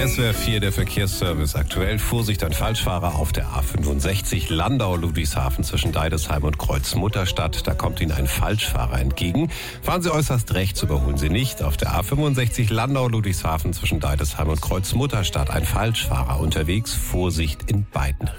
SWR 4, der Verkehrsservice. Aktuell Vorsicht an Falschfahrer auf der A65 Landau-Ludwigshafen zwischen Deidesheim und Kreuz-Mutterstadt. Da kommt Ihnen ein Falschfahrer entgegen. Fahren Sie äußerst rechts, überholen Sie nicht. Auf der A65 Landau-Ludwigshafen zwischen Deidesheim und Kreuz-Mutterstadt ein Falschfahrer unterwegs. Vorsicht in beiden